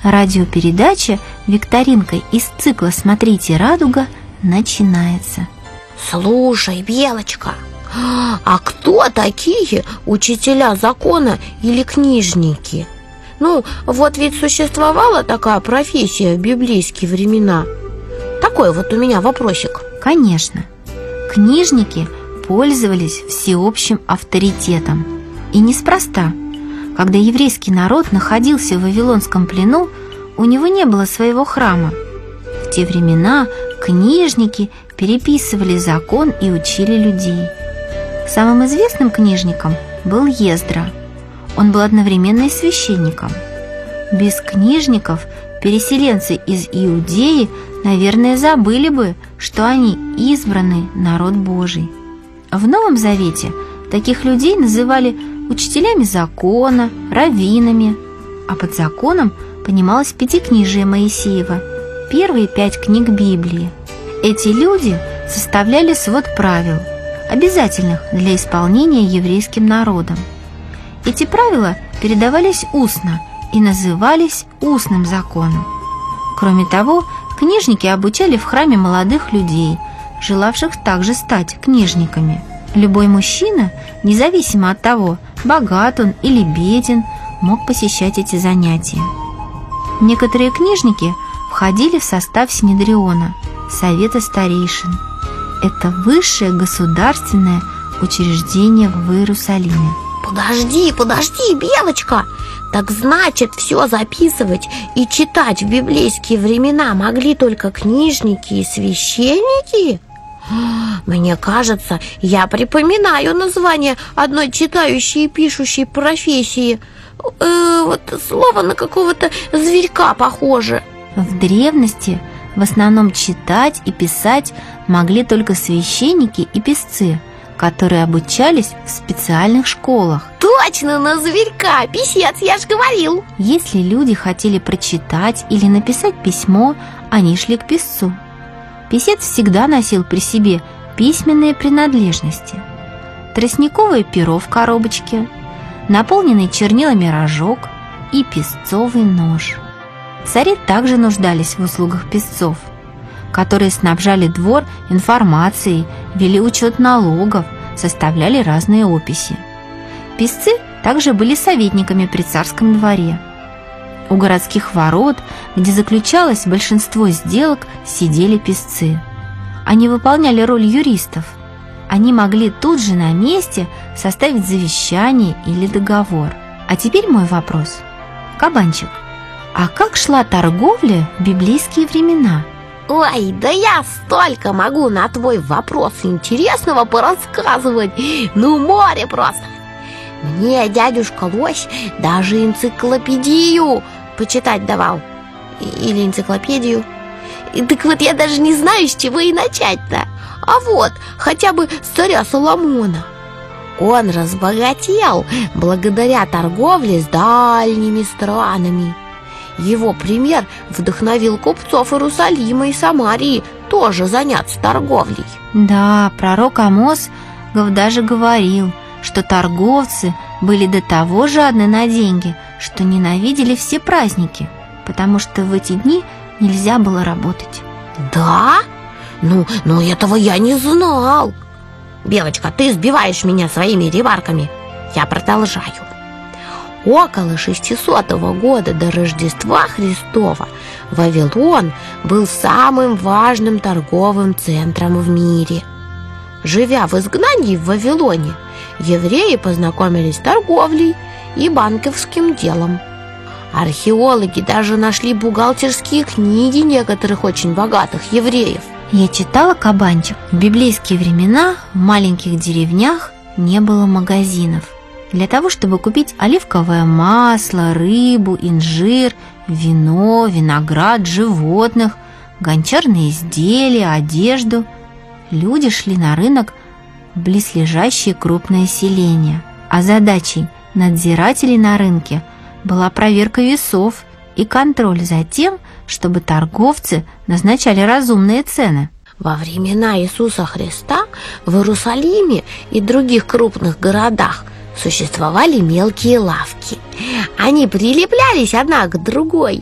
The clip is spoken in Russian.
Радиопередача «Викторинка» из цикла «Смотрите, радуга» начинается. Слушай, Белочка, а кто такие учителя закона или книжники? Ну, вот ведь существовала такая профессия в библейские времена. Такой вот у меня вопросик. Конечно, книжники пользовались всеобщим авторитетом. И неспроста. Когда еврейский народ находился в Вавилонском плену, у него не было своего храма. В те времена книжники переписывали закон и учили людей. Самым известным книжником был Ездра. Он был одновременно и священником. Без книжников переселенцы из Иудеи, наверное, забыли бы, что они избранный народ Божий. В Новом Завете таких людей называли учителями закона, раввинами, а под законом понималось Пятикнижие Моисеева, первые 5 книг Библии. Эти люди составляли свод правил, обязательных для исполнения еврейским народом. Эти правила передавались устно и назывались устным законом. Кроме того, книжники обучали в храме молодых людей, желавших также стать книжниками. Любой мужчина, независимо от того, богат он или беден, мог посещать эти занятия. Некоторые книжники входили в состав Синедриона, Совета старейшин. Это высшее государственное учреждение в Иерусалиме. Подожди, Белочка! Так значит, все записывать и читать в библейские времена могли только книжники и священники? Мне кажется, я припоминаю название одной читающей и пишущей профессии. Вот слово на какого-то зверька похоже. В древности в основном читать и писать могли только священники и писцы, которые обучались в специальных школах. Точно, на зверька, писец, я же говорил. Если люди хотели прочитать или написать письмо, они шли к писцу. Писец всегда носил при себе письменные принадлежности: тростниковое перо в коробочке, наполненный чернилами рожок и писцовый нож. Цари также нуждались в услугах писцов, которые снабжали двор информацией, вели учет налогов, составляли разные описи. Писцы также были советниками при царском дворе. У городских ворот, где заключалось большинство сделок, сидели писцы. Они выполняли роль юристов. Они могли тут же на месте составить завещание или договор. А теперь мой вопрос. Кабанчик, а как шла торговля в библейские времена? Ой, да я столько могу на твой вопрос интересного порассказывать. Ну, море просто. Мне дядюшка Лось даже энциклопедию почитать давал. Или энциклопедию. Так вот, я даже не знаю, с чего и начать-то. А вот, хотя бы с царя Соломона. Он разбогател благодаря торговле с дальними странами. Его пример вдохновил купцов Иерусалима и Самарии тоже заняться торговлей. Да, пророк Амос даже говорил, что торговцы были до того жадны на деньги, что ненавидели все праздники, потому что в эти дни нельзя было работать. Да? Ну этого я не знал. Белочка, ты сбиваешь меня своими ремарками. Я продолжаю. Около 600 года до Рождества Христова Вавилон был самым важным торговым центром в мире. Живя в изгнании в Вавилоне, евреи познакомились с торговлей и банковским делом. Археологи даже нашли бухгалтерские книги некоторых очень богатых евреев. Я читала, Кабанчик, в библейские времена в маленьких деревнях не было магазинов. Для того, чтобы купить оливковое масло, рыбу, инжир, вино, виноград, животных, гончарные изделия, одежду, люди шли на рынок в близлежащие крупные селения. А задачей надзирателей на рынке была проверка весов и контроль за тем, чтобы торговцы назначали разумные цены. Во времена Иисуса Христа в Иерусалиме и других крупных городах существовали мелкие лавки. Они прилеплялись одна к другой,